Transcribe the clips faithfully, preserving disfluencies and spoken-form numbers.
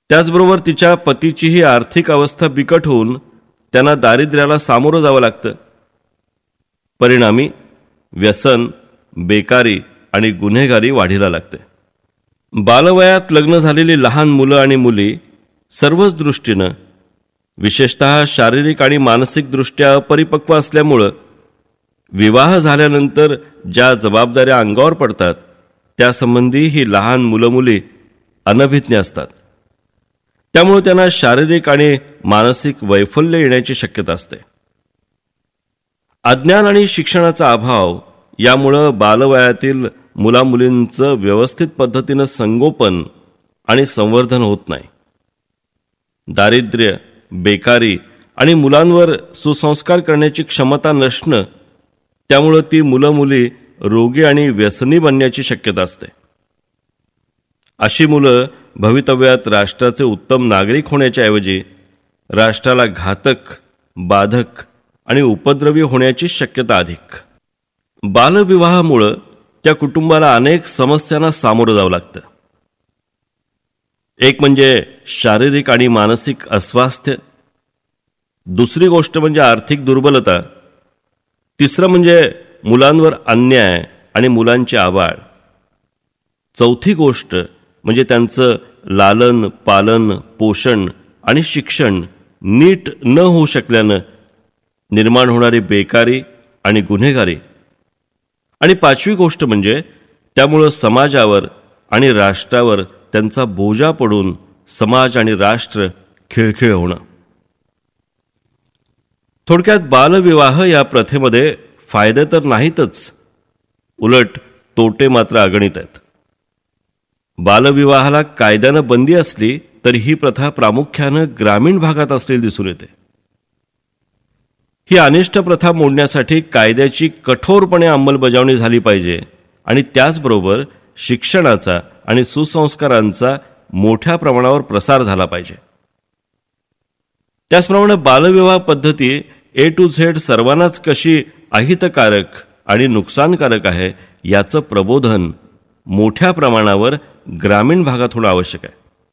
त्याचबरोबर तिच्या पतीचीही आर्थिक अवस्था बिकट होऊन त्यांना दारिद्र्याला सामोरं जावं लागतं. परिणामी व्यसन, बेकारी आणि गुन्हेगारी वाढीला लागते. बालवयात लग्न झालेली लहान मुलं आणि मुली सर्वच दृष्टीनं, विशेषतः शारीरिक आणि मानसिकदृष्ट्या अपरिपक्व असल्यामुळं विवाह झाल्यानंतर ज्या जबाबदाऱ्या अंगावर पडतात त्यासंबंधी ही लहान मुलं मुली अनभिज्ञ असतात. त्यामुळे त्यांना शारीरिक आणि मानसिक वैफल्य येण्याची शक्यता असते. अज्ञान आणि शिक्षणाचा अभाव यामुळं बालवयातील मुलामुलींचं व्यवस्थित पद्धतीनं संगोपन आणि संवर्धन होत नाही. दारिद्र्य, बेकारी आणि मुलांवर सुसंस्कार करण्याची क्षमता नसणं, त्यामुळं ती मुलं मुली रोगी आणि व्यसनी बनण्याची शक्यता असते. अशी मुलं भवितव्यात राष्ट्राचे उत्तम नागरिक होण्याच्या ऐवजी राष्ट्राला घातक, बाधक आणि उपद्रवी होण्याची शक्यता अधिक. बालविवाहामुळं त्या कुटुंबाला अनेक समस्यांना सामोरं जावं लागतं. एक म्हणजे शारीरिक आणि मानसिक अस्वास्थ्य, दुसरी गोष्ट म्हणजे आर्थिक दुर्बलता, तिसरं म्हणजे मुलांवर अन्याय आणि मुलांची आवाळ, चौथी गोष्ट म्हणजे त्यांचं लालन, पालन, पोषण आणि शिक्षण नीट न होऊ शकल्यानं निर्माण होणारी बेकारी आणि गुन्हेगारी, आणि पाचवी गोष्ट म्हणजे त्यामुळं समाजावर आणि राष्ट्रावर त्यांचा बोजा पडून समाज आणि राष्ट्र खिळखिळ होणं. थोडक्यात बालविवाह या प्रथेमध्ये फायदे तर नाहीतच, उलट तोटे मात्र अगणित आहेत. बालविवाहाला कायद्यानं बंदी असली तरी ही प्रथा प्रामुख्यानं ग्रामीण भागात असलेली दिसून येते. ही अनिष्ट प्रथा मोडण्यासाठी कायद्याची कठोरपणे अंमलबजावणी झाली पाहिजे आणि त्याचबरोबर शिक्षणाचा आणि सुसंस्कारांचा मोठ्या प्रमाणावर प्रसार झाला पाहिजे. त्याचप्रमाणे बालविवाह पद्धती ए टू झेड सर्वांनाच कशी अहितकारक आणि नुकसानकारक आहे याचं प्रबोधन मोठ्या प्रमाणावर ग्रामीण भागात होणं आवश्यक आहे.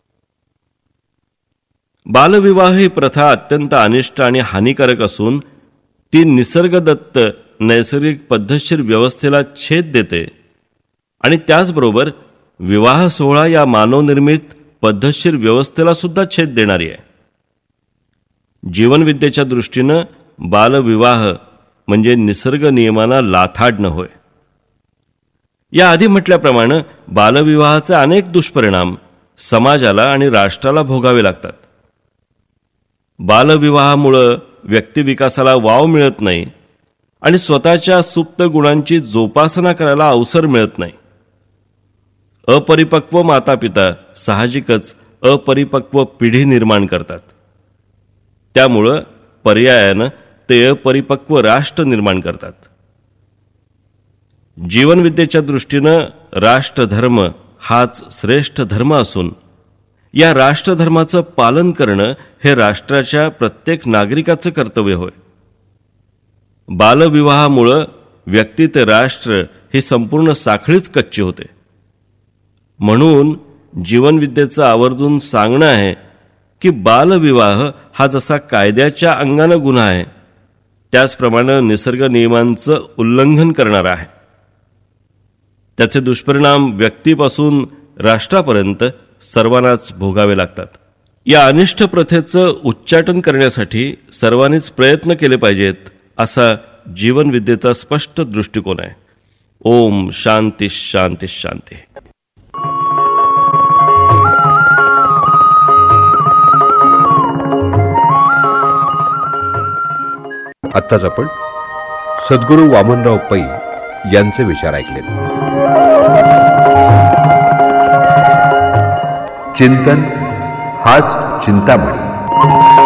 बालविवाह ही प्रथा अत्यंत अनिष्ट आणि हानिकारक असून ती निसर्गदत्त नैसर्गिक पद्धतशीर व्यवस्थेला छेद देते आणि त्याचबरोबर विवाह सोहळा या मानवनिर्मित पद्धतशीर व्यवस्थेला सुद्धा छेद देणारी आहे. जीवनविद्येच्या दृष्टीनं बालविवाह म्हणजे निसर्ग नियमांना लाथाडणं होय. या आधी म्हटल्याप्रमाणे बालविवाहाचे अनेक दुष्परिणाम समाजाला आणि राष्ट्राला भोगावे लागतात. बालविवाहामुळं व्यक्तिविकासाला वाव मिळत नाही आणि स्वतःच्या सुप्त गुणांची जोपासना करायला अवसर मिळत नाही. अपरिपक्व मातापिता साहजिकच अपरिपक्व पिढी निर्माण करतात. त्यामुळं पर्यायानं ते अपरिपक्व राष्ट्र निर्माण करतात. जीवनविद्येच्या दृष्टीनं राष्ट्रधर्म हाच श्रेष्ठ धर्म असून या राष्ट्रधर्माचं पालन करणं हे राष्ट्राच्या प्रत्येक नागरिकाचं कर्तव्य होय. बालविवाहामुळं व्यक्ती ते राष्ट्र ही संपूर्ण साखळीच कच्ची होते. म्हणून जीवनविद्येचं आवर्जून सांगणं आहे की बालविवाह हा जसा कायद्याच्या अंगानं गुन्हा आहे त्याचप्रमाणे निसर्ग नियमांचं उल्लंघन करणारा आहे. त्याचे दुष्परिणाम व्यक्तीपासून राष्ट्रापर्यंत सर्वांनाच भोगावे लागतात. या अनिष्ट प्रथेचं उच्चाटन करण्यासाठी सर्वांनीच प्रयत्न केले पाहिजेत असा जीवनविद्येचा स्पष्ट दृष्टिकोन आहे. ओम शांती शांती शांती. आत्ताच आपण सद्गुरू वामनराव पै यांचे विचार ऐकलेत. चिंतन हाच चिंतामणी.